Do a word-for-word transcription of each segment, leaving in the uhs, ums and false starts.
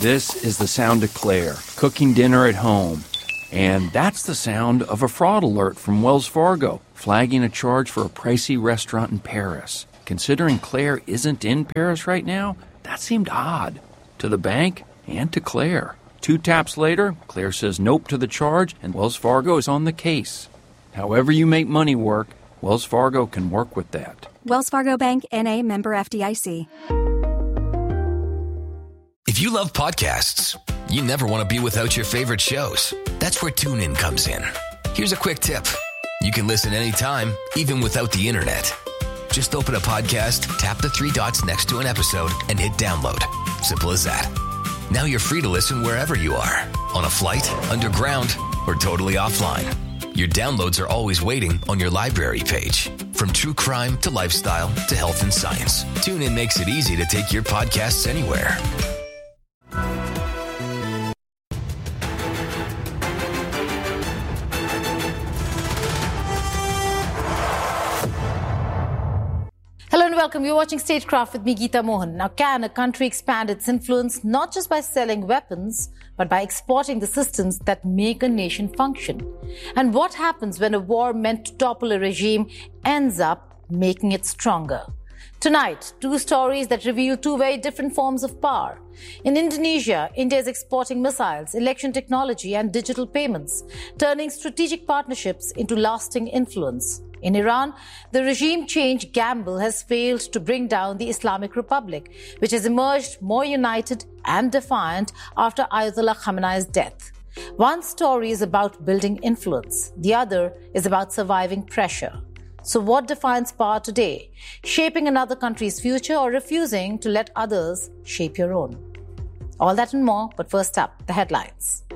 This is the sound of Claire, cooking dinner at home. And that's the sound of a fraud alert from Wells Fargo, flagging a charge for a pricey restaurant in Paris. Considering Claire isn't in Paris right now, that seemed odd. To the bank and to Claire. Two taps later, Claire says nope to the charge, and Wells Fargo is on the case. However you make money work, Wells Fargo can work with that. Wells Fargo Bank, N A, member F D I C. If you love podcasts, you never want to be without your favorite shows. That's where TuneIn comes in. Here's a quick tip. You can listen anytime, even without the internet. Just open a podcast, tap the three dots next to an episode, and hit download. Simple as that. Now you're free to listen wherever you are. On a flight, underground, or totally offline. Your downloads are always waiting on your library page. From true crime to lifestyle to health and science, TuneIn makes it easy to take your podcasts anywhere. Hello and welcome. You're watching Statecraft with me, Geeta Mohan. Now, can a country expand its influence not just by selling weapons, but by exporting the systems that make a nation function? And what happens when a war meant to topple a regime ends up making it stronger? Tonight, two stories that reveal two very different forms of power. In Indonesia, India is exporting missiles, election technology, and digital payments, turning strategic partnerships into lasting influence. In Iran, the regime change gamble has failed to bring down the Islamic Republic, which has emerged more united and defiant after Ayatollah Khamenei's death. One story is about building influence. The other is about surviving pressure. So what defines power today? Shaping another country's future or refusing to let others shape your own? All that and more, but first up, the headlines.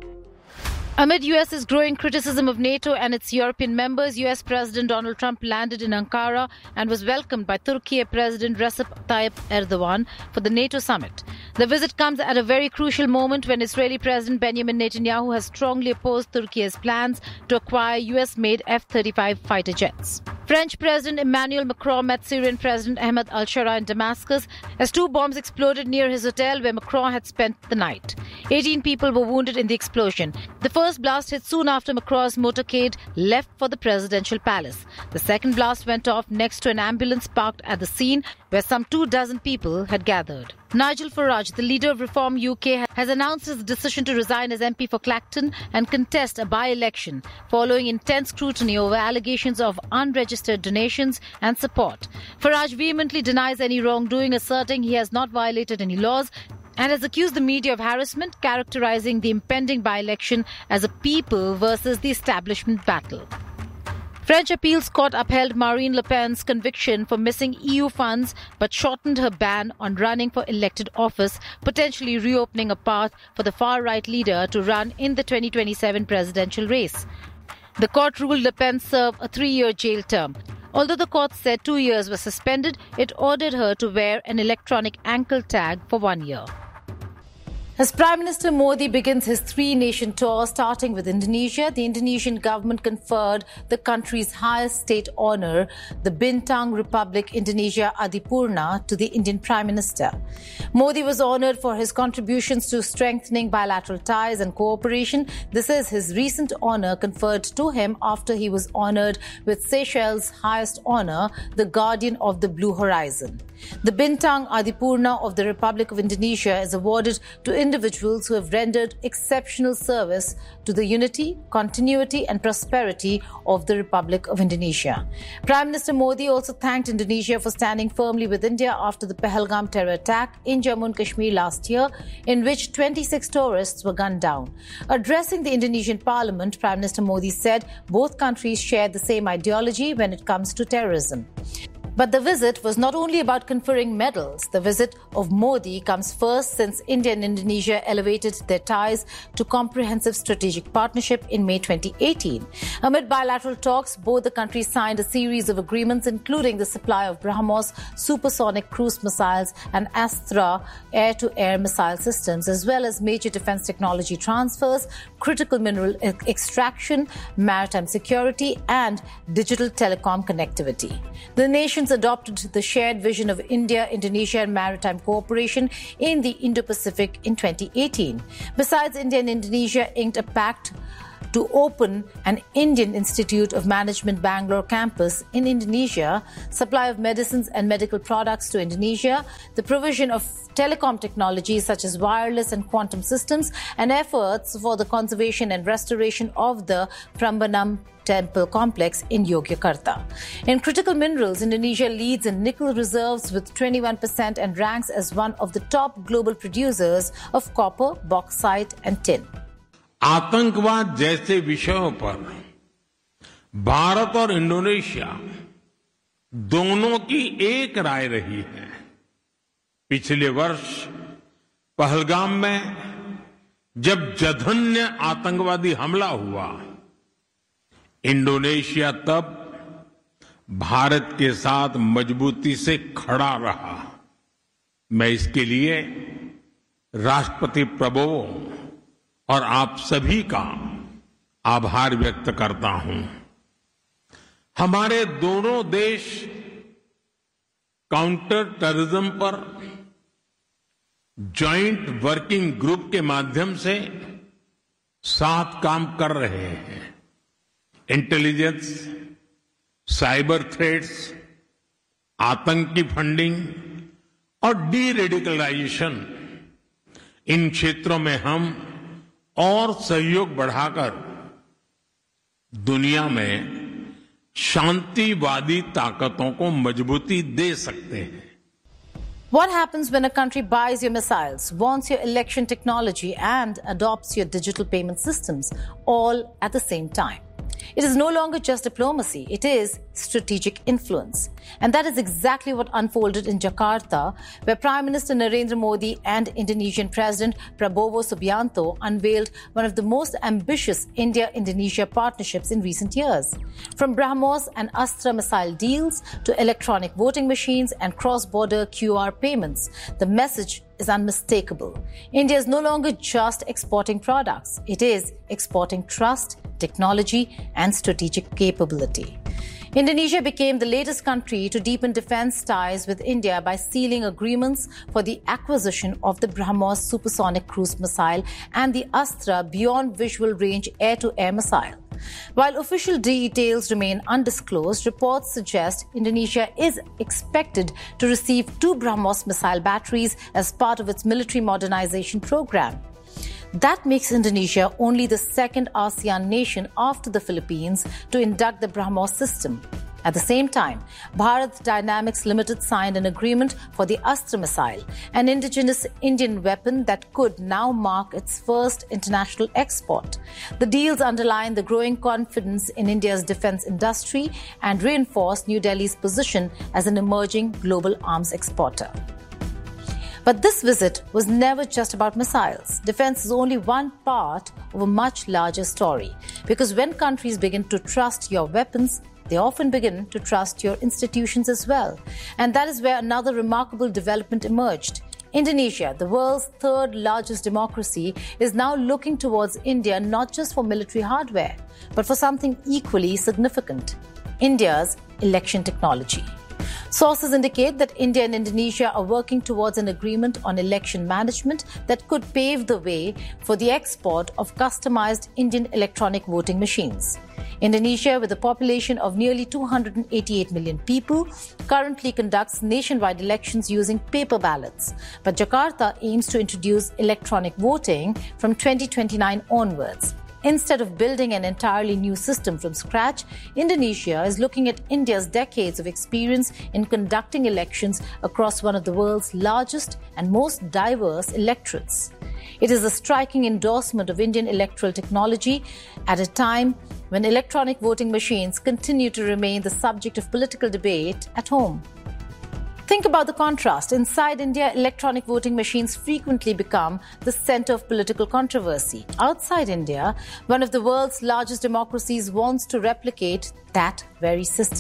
Amid U S's growing criticism of NATO and its European members, U S President Donald Trump landed in Ankara and was welcomed by Turkey President Recep Tayyip Erdogan for the NATO summit. The visit comes at a very crucial moment when Israeli President Benjamin Netanyahu has strongly opposed Turkey's plans to acquire U S-made F thirty-five fighter jets. French President Emmanuel Macron met Syrian President Ahmed al-Shara in Damascus as two bombs exploded near his hotel where Macron had spent the night. eighteen people were wounded in the explosion. The first blast hit soon after Macron's motorcade left for the presidential palace. The second blast went off next to an ambulance parked at the scene where some two dozen people had gathered. Nigel Farage, the leader of Reform U K, has announced his decision to resign as M P for Clacton and contest a by-election following intense scrutiny over allegations of unregistered donations and support. Farage vehemently denies any wrongdoing, asserting he has not violated any laws, and has accused the media of harassment, characterizing the impending by-election as a people versus the establishment battle. French appeals court upheld Marine Le Pen's conviction for missing E U funds but shortened her ban on running for elected office, potentially reopening a path for the far-right leader to run in the twenty twenty-seven presidential race. The court ruled Le Pen serve a three-year jail term. Although the court said two years were suspended, it ordered her to wear an electronic ankle tag for one year. As Prime Minister Modi begins his three-nation tour, starting with Indonesia, the Indonesian government conferred the country's highest state honour, the Bintang Republic Indonesia Adipurna, to the Indian Prime Minister. Modi was honoured for his contributions to strengthening bilateral ties and cooperation. This is his recent honour conferred to him after he was honoured with Seychelles' highest honour, the Guardian of the Blue Horizon. The Bintang Adipurna of the Republic of Indonesia is awarded to individuals who have rendered exceptional service to the unity, continuity and prosperity of the Republic of Indonesia. Prime Minister Modi also thanked Indonesia for standing firmly with India after the Pahalgam terror attack in Jammu and Kashmir last year, in which twenty-six tourists were gunned down. Addressing the Indonesian parliament, Prime Minister Modi said both countries share the same ideology when it comes to terrorism. But the visit was not only about conferring medals. The visit of Modi comes first since India and Indonesia elevated their ties to comprehensive strategic partnership in May twenty eighteen. Amid bilateral talks, both the countries signed a series of agreements, including the supply of BrahMos supersonic cruise missiles and Astra air-to-air missile systems, as well as major defense technology transfers, critical mineral extraction, maritime security, and digital telecom connectivity. The nation nations adopted the shared vision of India-Indonesia maritime cooperation in the Indo-Pacific in twenty eighteen. Besides, India and Indonesia inked a pact to open an Indian Institute of Management Bangalore campus in Indonesia, supply of medicines and medical products to Indonesia, the provision of telecom technologies such as wireless and quantum systems, and efforts for the conservation and restoration of the Prambanan Temple complex in Yogyakarta. In critical minerals, Indonesia leads in nickel reserves with twenty-one percent and ranks as one of the top global producers of copper, bauxite and tin. आतंकवाद जैसे विषयों पर भारत और Indonesia दोनों की एक राय रही है। पिछले वर्ष पहलगाम में जब जघन्य आतंकवादी हमला हुआ, इंडोनेशिया तब भारत के साथ मजबूती से खड़ा रहा। मैं इसके लिए राष्ट्रपति प्रबोवो और आप सभी का आभार व्यक्त करता हूं। हमारे दोनों देश काउंटर टेररिज्म पर जॉइंट वर्किंग ग्रुप के माध्यम से साथ काम कर रहे हैं। इंटेलिजेंस, साइबर थ्रेट्स, आतंकी फंडिंग और डी रेडिकलाइजेशन, इन क्षेत्रों में हम और सहयोग बढ़ाकर दुनिया में शांतिवादी ताकतों को मजबूती दे सकते हैं। What happens when a country buys your missiles, wants your election technology and adopts your digital payment systems all at the same time? It is no longer just diplomacy, it is strategic influence. And that is exactly what unfolded in Jakarta, where Prime Minister Narendra Modi and Indonesian President Prabowo Subianto unveiled one of the most ambitious India-Indonesia partnerships in recent years. From BrahMos and Astra missile deals to electronic voting machines and cross-border Q R payments, the message is unmistakable. India is no longer just exporting products. It is exporting trust, technology, and strategic capability. Indonesia became the latest country to deepen defense ties with India by sealing agreements for the acquisition of the BrahMos supersonic cruise missile and the Astra beyond visual range air-to-air missile. While official details remain undisclosed, reports suggest Indonesia is expected to receive two BrahMos missile batteries as part of its military modernization program. That makes Indonesia only the second ASEAN nation after the Philippines to induct the BrahMos system. At the same time, Bharat Dynamics Limited signed an agreement for the Astra missile, an indigenous Indian weapon that could now mark its first international export. The deals underline the growing confidence in India's defense industry and reinforce New Delhi's position as an emerging global arms exporter. But this visit was never just about missiles. Defense is only one part of a much larger story. Because when countries begin to trust your weapons, they often begin to trust your institutions as well. And that is where another remarkable development emerged. Indonesia, the world's third largest democracy, is now looking towards India not just for military hardware, but for something equally significant: India's election technology. Sources indicate that India and Indonesia are working towards an agreement on election management that could pave the way for the export of customized Indian electronic voting machines. Indonesia, with a population of nearly two hundred eighty-eight million people, currently conducts nationwide elections using paper ballots. But Jakarta aims to introduce electronic voting from twenty twenty-nine onwards. Instead of building an entirely new system from scratch, Indonesia is looking at India's decades of experience in conducting elections across one of the world's largest and most diverse electorates. It is a striking endorsement of Indian electoral technology at a time when electronic voting machines continue to remain the subject of political debate at home. Think about the contrast. Inside India, electronic voting machines frequently become the center of political controversy. Outside India, one of the world's largest democracies wants to replicate that very system.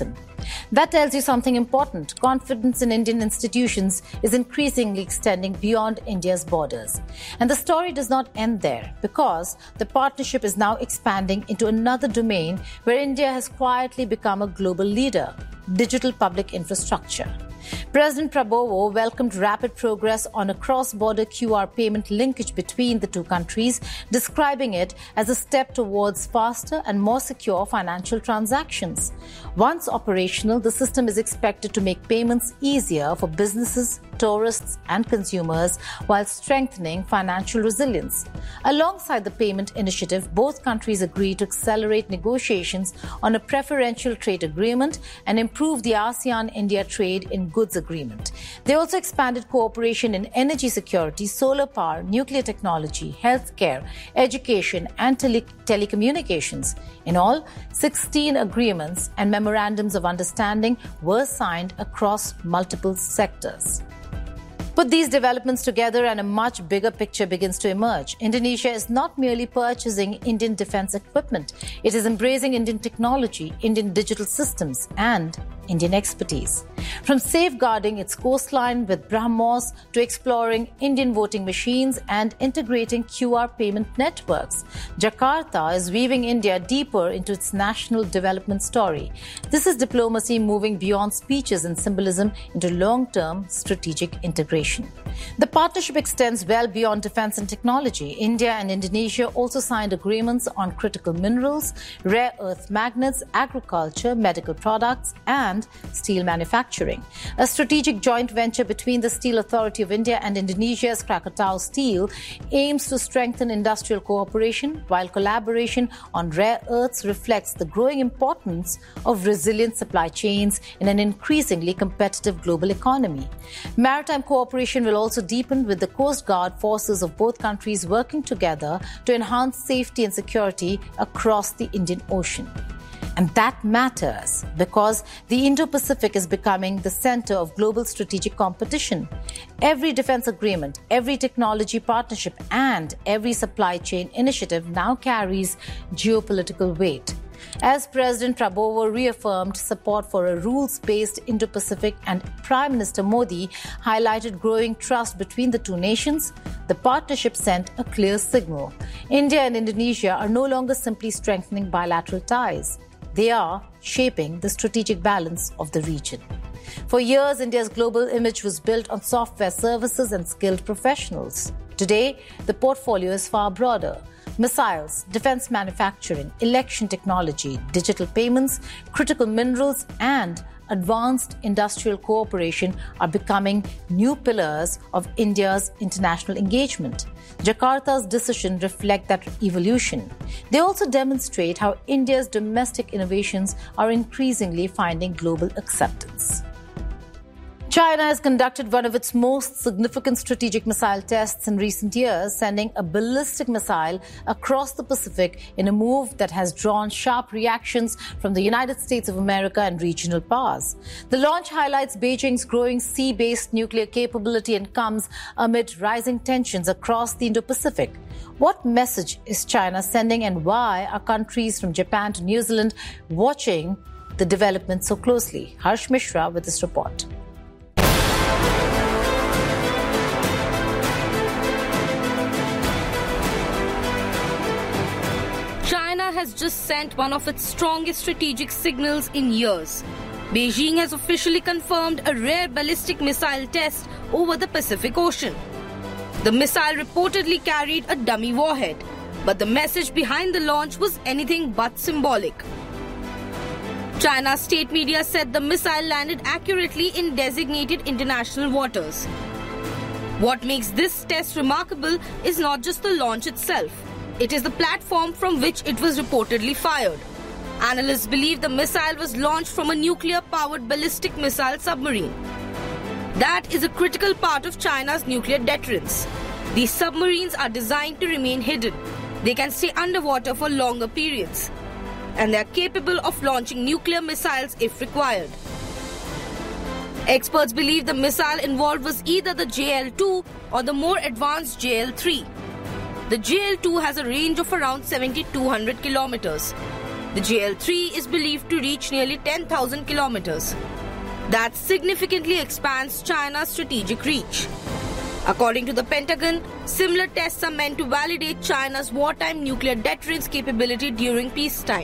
That tells you something important. Confidence in Indian institutions is increasingly extending beyond India's borders. And the story does not end there, because the partnership is now expanding into another domain where India has quietly become a global leader: digital public infrastructure. President Prabowo welcomed rapid progress on a cross-border Q R payment linkage between the two countries, describing it as a step towards faster and more secure financial transactions. Once operational, the system is expected to make payments easier for businesses, tourists, and consumers while strengthening financial resilience. Alongside the payment initiative, both countries agreed to accelerate negotiations on a preferential trade agreement and improve the ASEAN-India trade in goods agreement. They also expanded cooperation in energy security, solar power, nuclear technology, healthcare, education, and tele- telecommunications. In all, sixteen agreements and memorandums of understanding were signed across multiple sectors. Put these developments together and a much bigger picture begins to emerge. Indonesia is not merely purchasing Indian defense equipment. It is embracing Indian technology, Indian digital systems, and Indian expertise. From safeguarding its coastline with BrahMos to exploring Indian voting machines and integrating Q R payment networks, Jakarta is weaving India deeper into its national development story. This is diplomacy moving beyond speeches and symbolism into long-term strategic integration. The partnership extends well beyond defense and technology. India and Indonesia also signed agreements on critical minerals, rare earth magnets, agriculture, medical products, and steel manufacturing. A strategic joint venture between the Steel Authority of India and Indonesia's Krakatau Steel aims to strengthen industrial cooperation, while collaboration on rare earths reflects the growing importance of resilient supply chains in an increasingly competitive global economy. Maritime cooperation will also deepen, with the Coast Guard forces of both countries working together to enhance safety and security across the Indian Ocean. And that matters because the Indo-Pacific is becoming the center of global strategic competition. Every defense agreement, every technology partnership, and every supply chain initiative now carries geopolitical weight. As President Prabowo reaffirmed support for a rules-based Indo-Pacific and Prime Minister Modi highlighted growing trust between the two nations, the partnership sent a clear signal. India and Indonesia are no longer simply strengthening bilateral ties. They are shaping the strategic balance of the region. For years, India's global image was built on software services and skilled professionals. Today, the portfolio is far broader. Missiles, defense manufacturing, election technology, digital payments, critical minerals, and advanced industrial cooperation are becoming new pillars of India's international engagement. Jakarta's decisions reflect that evolution. They also demonstrate how India's domestic innovations are increasingly finding global acceptance. China has conducted one of its most significant strategic missile tests in recent years, sending a ballistic missile across the Pacific in a move that has drawn sharp reactions from the United States of America and regional powers. The launch highlights Beijing's growing sea-based nuclear capability and comes amid rising tensions across the Indo-Pacific. What message is China sending, and why are countries from Japan to New Zealand watching the development so closely? Harsh Mishra with this report. China has just sent one of its strongest strategic signals in years. Beijing has officially confirmed a rare ballistic missile test over the Pacific Ocean. The missile reportedly carried a dummy warhead, but the message behind the launch was anything but symbolic. China's state media said the missile landed accurately in designated international waters. What makes this test remarkable is not just the launch itself. It is the platform from which it was reportedly fired. Analysts believe the missile was launched from a nuclear-powered ballistic missile submarine. That is a critical part of China's nuclear deterrence. These submarines are designed to remain hidden. They can stay underwater for longer periods, and they are capable of launching nuclear missiles if required. Experts believe the missile involved was either the J L two or the more advanced J L three. The J L two has a range of around seven thousand two hundred kilometers. The J L three is believed to reach nearly ten thousand kilometers. That significantly expands China's strategic reach. According to the Pentagon, similar tests are meant to validate China's wartime nuclear deterrence capability during peacetime.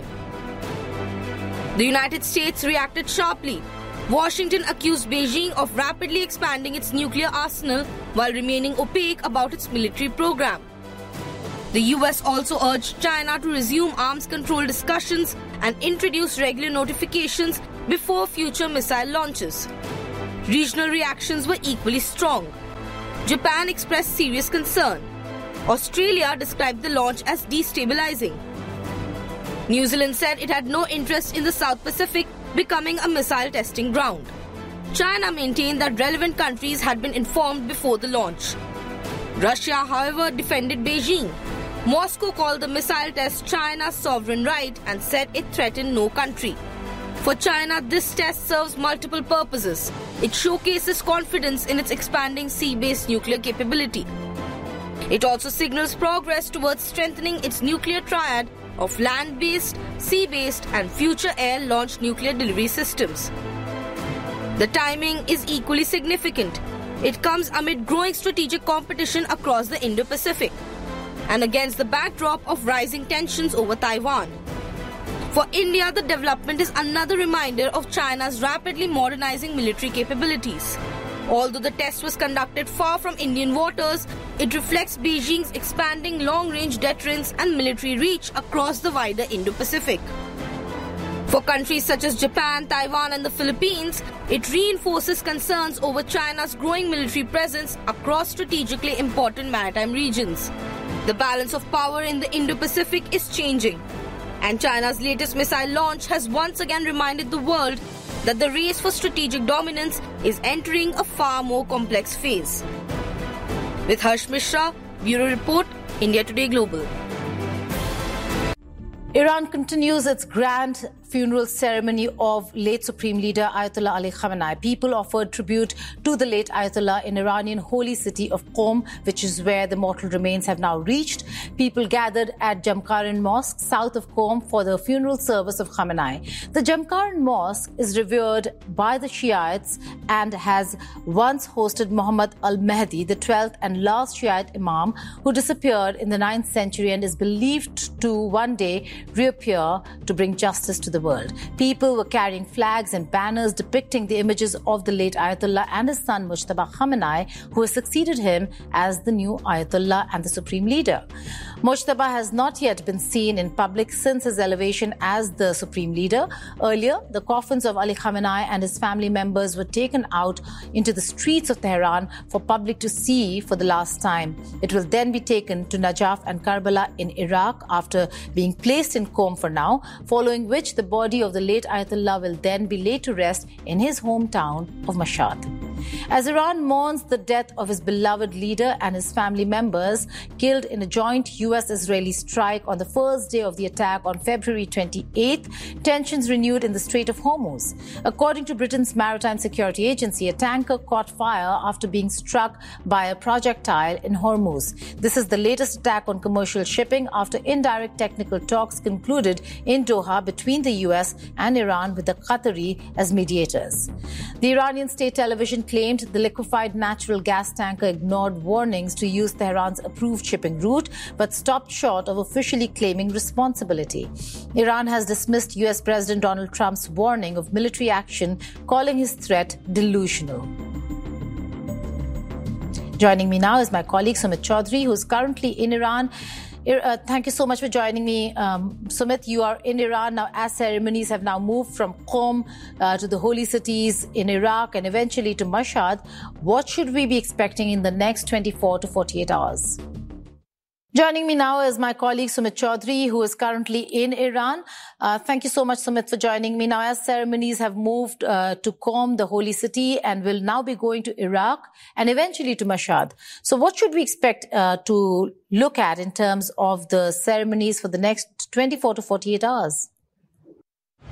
The United States reacted sharply. Washington accused Beijing of rapidly expanding its nuclear arsenal while remaining opaque about its military program. The U S also urged China to resume arms control discussions and introduce regular notifications before future missile launches. Regional reactions were equally strong. Japan expressed serious concern. Australia described the launch as destabilizing. New Zealand said it had no interest in the South Pacific becoming a missile testing ground. China maintained that relevant countries had been informed before the launch. Russia, however, defended Beijing. Moscow called the missile test China's sovereign right and said it threatened no country. For China, this test serves multiple purposes. It showcases confidence in its expanding sea-based nuclear capability. It also signals progress towards strengthening its nuclear triad of land-based, sea-based and future air-launched nuclear delivery systems. The timing is equally significant. It comes amid growing strategic competition across the Indo-Pacific and against the backdrop of rising tensions over Taiwan. For India, the development is another reminder of China's rapidly modernizing military capabilities. Although the test was conducted far from Indian waters, it reflects Beijing's expanding long-range deterrence and military reach across the wider Indo-Pacific. For countries such as Japan, Taiwan and the Philippines, it reinforces concerns over China's growing military presence across strategically important maritime regions. The balance of power in the Indo-Pacific is changing, and China's latest missile launch has once again reminded the world that the race for strategic dominance is entering a far more complex phase. With Harsh Mishra, Bureau Report, India Today Global. Iran continues its grand funeral ceremony of late Supreme Leader Ayatollah Ali Khamenei. People offered tribute to the late Ayatollah in Iranian holy city of Qom, which is where the mortal remains have now reached. People gathered at Jamkaran Mosque, south of Qom, for the funeral service of Khamenei. The Jamkaran Mosque is revered by the Shiites and has once hosted Muhammad al-Mahdi, the twelfth and last Shiite Imam, who disappeared in the ninth century and is believed to one day reappear to bring justice to the world. People were carrying flags and banners depicting the images of the late Ayatollah and his son Mujtaba Khamenei, who has succeeded him as the new Ayatollah and the Supreme Leader. Mujtaba has not yet been seen in public since his elevation as the Supreme Leader. Earlier, the coffins of Ali Khamenei and his family members were taken out into the streets of Tehran for public to see for the last time. It will then be taken to Najaf and Karbala in Iraq after being placed in Qom for now, following which the body of the late Ayatollah will then be laid to rest in his hometown of Mashhad. As Iran mourns the death of his beloved leader and his family members killed in a joint U S-Israeli strike on the first day of the attack on February twenty-eighth, tensions renewed in the Strait of Hormuz. According to Britain's Maritime Security Agency, a tanker caught fire after being struck by a projectile in Hormuz. This is the latest attack on commercial shipping after indirect technical talks concluded in Doha between the U S and Iran with the Qatari as mediators. The Iranian state television claimed the liquefied natural gas tanker ignored warnings to use Tehran's approved shipping route, but stopped short of officially claiming responsibility. Iran has dismissed U S President Donald Trump's warning of military action, calling his threat delusional. Joining me now is my colleague Sumit Chaudhary, who is currently in Iran. Uh, thank you so much for joining me. Um, Sumit, you are in Iran now as ceremonies have now moved from Qom uh, to the holy cities in Iraq and eventually to Mashhad. What should we be expecting in the next twenty-four to forty-eight hours? Joining me now is my colleague Sumit Chaudhary, who is currently in Iran. Uh, thank you so much, Sumit, for joining me. Now, as ceremonies have moved uh, to Qom, the holy city, and will now be going to Iraq and eventually to Mashhad. So what should we expect uh, to look at in terms of the ceremonies for the next twenty-four to forty-eight hours?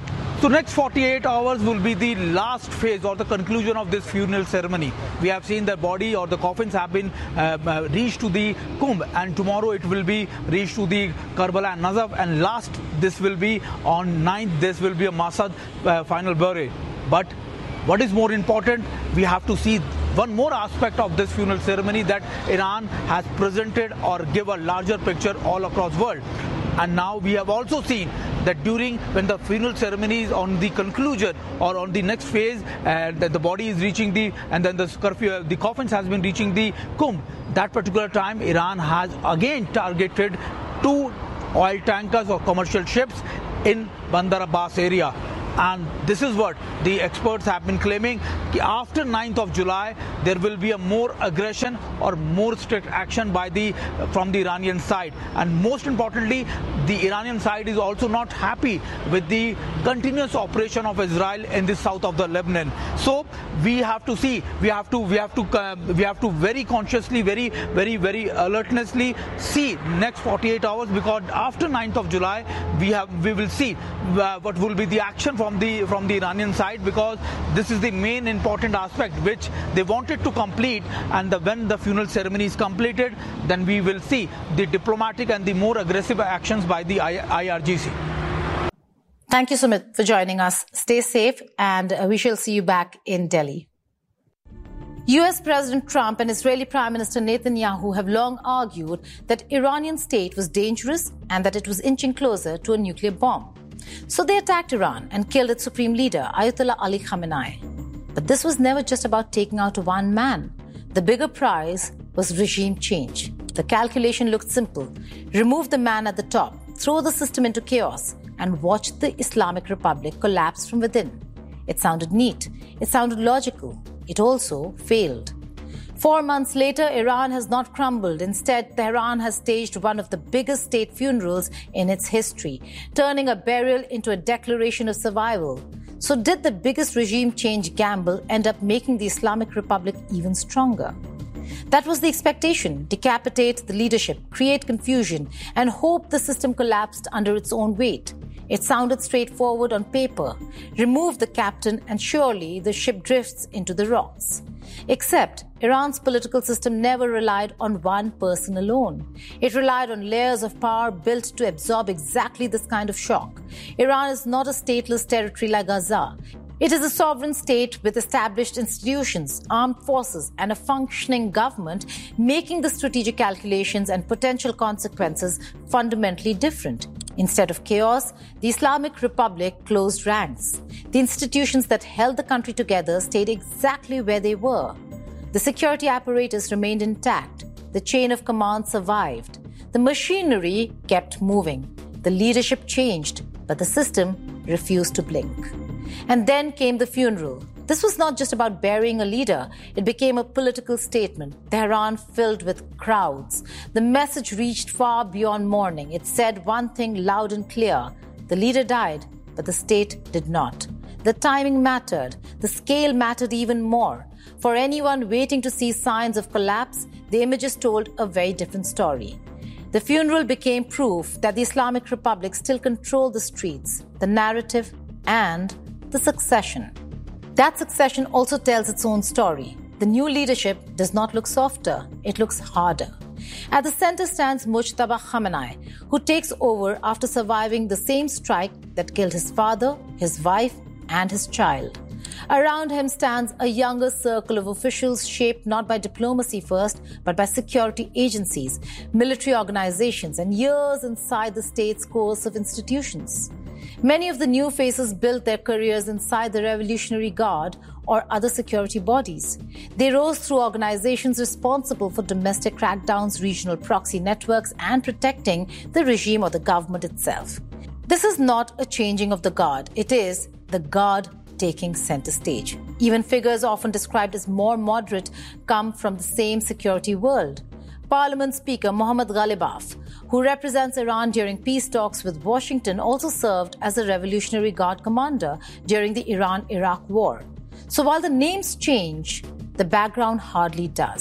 So next forty-eight hours will be the last phase or the conclusion of this funeral ceremony. We have seen the body or the coffins have been uh, uh, reached to the Kumbh, and tomorrow it will be reached to the Karbala and Nazaf, and last this will be on ninth, this will be a Masad uh, final burial. But what is more important, we have to see one more aspect of this funeral ceremony that Iran has presented or give a larger picture all across the world. And now we have also seen that during when the funeral ceremony is on the conclusion or on the next phase, and that the body is reaching the and then the curfew, the coffins has been reaching the Kumbh. That particular time, Iran has again targeted two oil tankers or commercial ships in Bandar Abbas area. And this is what the experts have been claiming. After ninth of July, there will be a more aggression or more strict action by the from the Iranian side. And most importantly, the Iranian side is also not happy with the continuous operation of Israel in the south of the Lebanon. So we have to see, we have to, we have to, uh, we have to very consciously, very, very, very alertnessly see next forty-eight hours, because after ninth of July, we have, we will see uh, what will be the action from the from the Iranian side, because this is the main important aspect which they wanted to complete. And the, when the funeral ceremony is completed, then we will see the diplomatic and the more aggressive actions by the I R G C. Thank you, Sumit, for joining us. Stay safe, and we shall see you back in Delhi. U S President Trump and Israeli Prime Minister Netanyahu have long argued that Iranian state was dangerous and that it was inching closer to a nuclear bomb. So they attacked Iran and killed its supreme leader, Ayatollah Ali Khamenei. But this was never just about taking out one man. The bigger prize was regime change. The calculation looked simple. Remove the man at the top, throw the system into chaos, and watch the Islamic Republic collapse from within. It sounded neat. It sounded logical. It also failed. Four months later, Iran has not crumbled. Instead, Tehran has staged one of the biggest state funerals in its history, turning a burial into a declaration of survival. So did the biggest regime change gamble end up making the Islamic Republic even stronger? That was the expectation: decapitate the leadership, create confusion, and hope the system collapsed under its own weight. It sounded straightforward on paper. Remove the captain and surely the ship drifts into the rocks. Except Iran's political system never relied on one person alone. It relied on layers of power built to absorb exactly this kind of shock. Iran is not a stateless territory like Gaza. It is a sovereign state with established institutions, armed forces, and a functioning government, making the strategic calculations and potential consequences fundamentally different. Instead of chaos, the Islamic Republic closed ranks. The institutions that held the country together stayed exactly where they were. The security apparatus remained intact. The chain of command survived. The machinery kept moving. The leadership changed, but the system refused to blink. And then came the funeral. This was not just about burying a leader. It became a political statement. Tehran filled with crowds. The message reached far beyond mourning. It said one thing loud and clear: the leader died, but the state did not. The timing mattered. The scale mattered even more. For anyone waiting to see signs of collapse, the images told a very different story. The funeral became proof that the Islamic Republic still controlled the streets, the narrative, and the succession. That succession also tells its own story. The new leadership does not look softer, it looks harder. At the center stands Mujtaba Khamenei, who takes over after surviving the same strike that killed his father, his wife, and his child. Around him stands a younger circle of officials shaped not by diplomacy first, but by security agencies, military organizations, and years inside the state's course of institutions. Many of the new faces built their careers inside the Revolutionary Guard or other security bodies. They rose through organizations responsible for domestic crackdowns, regional proxy networks, and protecting the regime or the government itself. This is not a changing of the guard. It is the guard taking center stage. Even figures often described as more moderate come from the same security world. Parliament Speaker Mohammad Ghalibaf, who represents Iran during peace talks with Washington, also served as a Revolutionary Guard commander during the Iran-Iraq War. So while the names change, the background hardly does.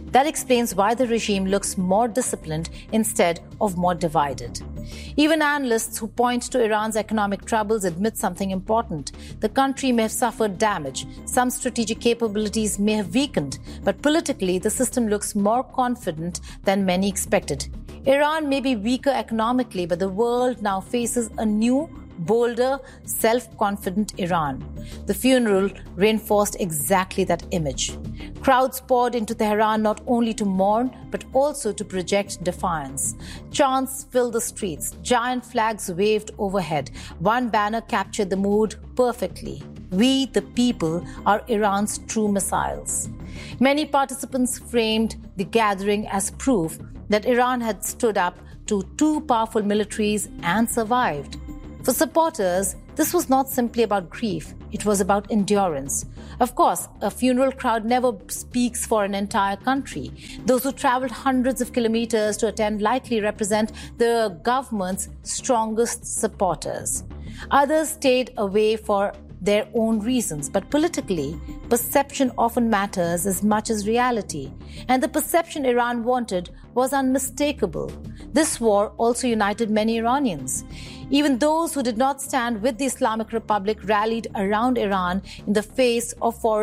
That explains why the regime looks more disciplined instead of more divided. Even analysts who point to Iran's economic troubles admit something important. The country may have suffered damage. Some strategic capabilities may have weakened. But politically, the system looks more confident than many expected. Iran may be weaker economically, but the world now faces a new, bolder, self-confident Iran. The funeral reinforced exactly that image. Crowds poured into Tehran not only to mourn, but also to project defiance. Chants filled the streets. Giant flags waved overhead. One banner captured the mood perfectly. We, the people, are Iran's true missiles. Many participants framed the gathering as proof that Iran had stood up to two powerful militaries and survived. For supporters, this was not simply about grief, it was about endurance. Of course, a funeral crowd never speaks for an entire country. Those who traveled hundreds of kilometers to attend likely represent the government's strongest supporters. Others stayed away for their own reasons, but politically, perception often matters as much as reality. And the perception Iran wanted was unmistakable. This war also united many Iranians. Even those who did not stand with the Islamic Republic rallied around Iran in the face of foreign